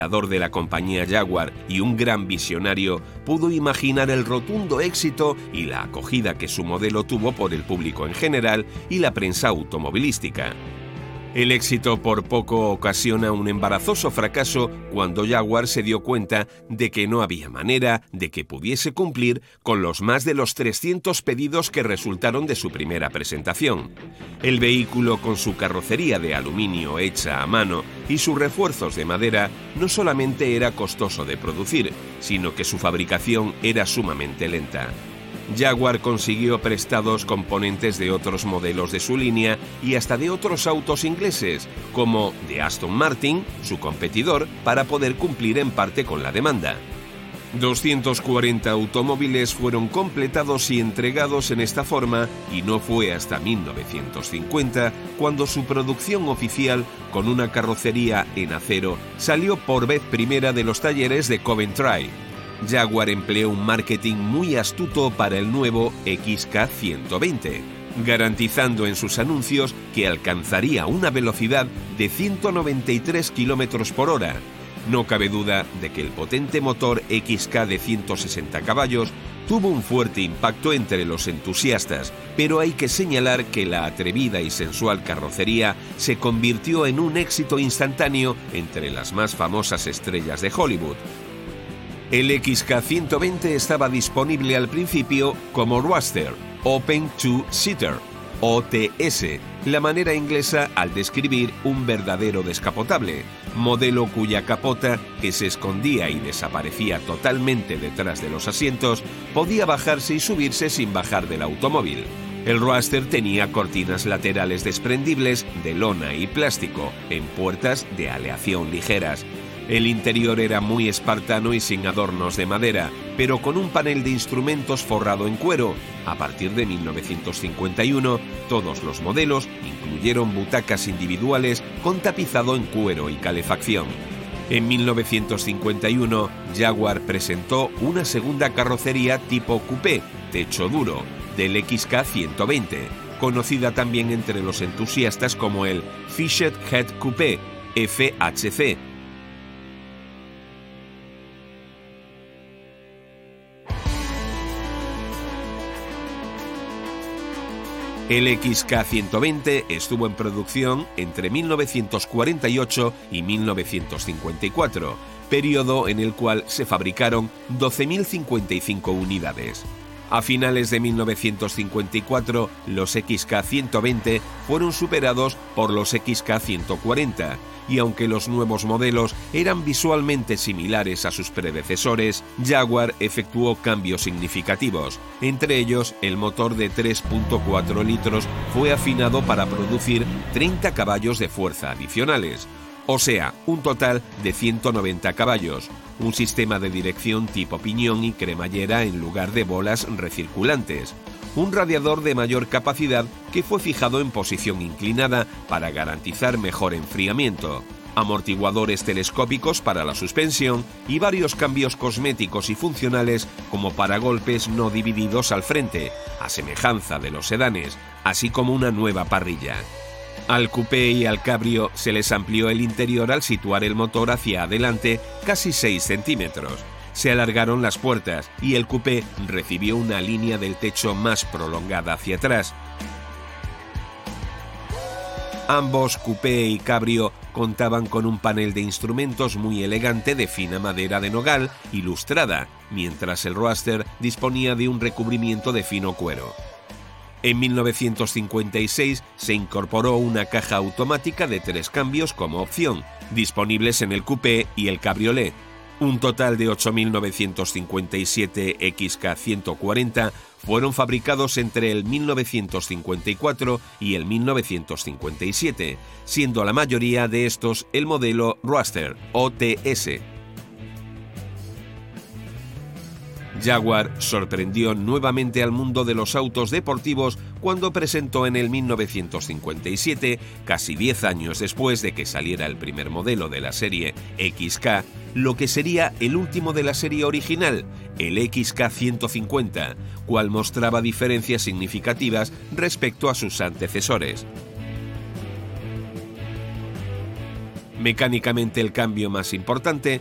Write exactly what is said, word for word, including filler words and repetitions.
de la compañía Jaguar y un gran visionario, pudo imaginar el rotundo éxito y la acogida que su modelo tuvo por el público en general y la prensa automovilística. El éxito por poco ocasiona un embarazoso fracaso cuando Jaguar se dio cuenta de que no había manera de que pudiese cumplir con los más de los trescientos pedidos que resultaron de su primera presentación. El vehículo, con su carrocería de aluminio hecha a mano y sus refuerzos de madera, no solamente era costoso de producir, sino que su fabricación era sumamente lenta. Jaguar consiguió prestados componentes de otros modelos de su línea y hasta de otros autos ingleses, como de Aston Martin, su competidor, para poder cumplir en parte con la demanda. doscientos cuarenta automóviles fueron completados y entregados en esta forma, y no fue hasta mil novecientos cincuenta cuando su producción oficial, con una carrocería en acero, salió por vez primera de los talleres de Coventry. Jaguar empleó un marketing muy astuto para el nuevo X K ciento veinte, garantizando en sus anuncios que alcanzaría una velocidad de ciento noventa y tres kilómetros por hora. No cabe duda de que el potente motor X K de ciento sesenta caballos tuvo un fuerte impacto entre los entusiastas, pero hay que señalar que la atrevida y sensual carrocería se convirtió en un éxito instantáneo entre las más famosas estrellas de Hollywood. El X K ciento veinte estaba disponible al principio como Roadster, Open Two-Seater, O T S, la manera inglesa al describir un verdadero descapotable, modelo cuya capota, que se escondía y desaparecía totalmente detrás de los asientos, podía bajarse y subirse sin bajar del automóvil. El Roadster tenía cortinas laterales desprendibles de lona y plástico, en puertas de aleación ligeras. El interior era muy espartano y sin adornos de madera, pero con un panel de instrumentos forrado en cuero. A partir de mil novecientos cincuenta y uno, todos los modelos incluyeron butacas individuales con tapizado en cuero y calefacción. En mil novecientos cincuenta y uno, Jaguar presentó una segunda carrocería tipo coupé, techo duro, del X K ciento veinte, conocida también entre los entusiastas como el Fished Head Coupé, F H C. El X K ciento veinte estuvo en producción entre mil novecientos cuarenta y ocho y mil novecientos cincuenta y cuatro, periodo en el cual se fabricaron doce mil cincuenta y cinco unidades. A finales de mil novecientos cincuenta y cuatro, los X K ciento veinte fueron superados por los X K ciento cuarenta, y aunque los nuevos modelos eran visualmente similares a sus predecesores, Jaguar efectuó cambios significativos. Entre ellos, el motor de tres punto cuatro litros fue afinado para producir treinta caballos de fuerza adicionales, o sea, un total de ciento noventa caballos, un sistema de dirección tipo piñón y cremallera en lugar de bolas recirculantes, un radiador de mayor capacidad que fue fijado en posición inclinada para garantizar mejor enfriamiento, amortiguadores telescópicos para la suspensión y varios cambios cosméticos y funcionales como paragolpes no divididos al frente, a semejanza de los sedanes, así como una nueva parrilla. Al coupé y al cabrio se les amplió el interior al situar el motor hacia adelante casi seis centímetros. Se alargaron las puertas y el coupé recibió una línea del techo más prolongada hacia atrás. Ambos, coupé y cabrio, contaban con un panel de instrumentos muy elegante de fina madera de nogal ilustrada, mientras el Roadster disponía de un recubrimiento de fino cuero. En mil novecientos cincuenta y seis se incorporó una caja automática de tres cambios como opción, disponibles en el coupé y el cabriolé. Un total de ocho mil novecientos cincuenta y siete X K ciento cuarenta fueron fabricados entre el mil novecientos cincuenta y cuatro y el mil novecientos cincuenta y siete, siendo la mayoría de estos el modelo Roadster, O T S. Jaguar sorprendió nuevamente al mundo de los autos deportivos cuando presentó en el mil novecientos cincuenta y siete, casi diez años después de que saliera el primer modelo de la serie X K, lo que sería el último de la serie original, el X K ciento cincuenta, cual mostraba diferencias significativas respecto a sus antecesores. Mecánicamente el cambio más importante